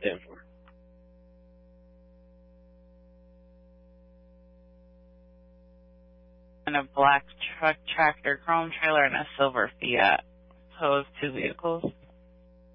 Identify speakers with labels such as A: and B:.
A: 10-4.
B: And a black truck tractor chrome trailer and a silver Fiat. Pose 2 vehicles.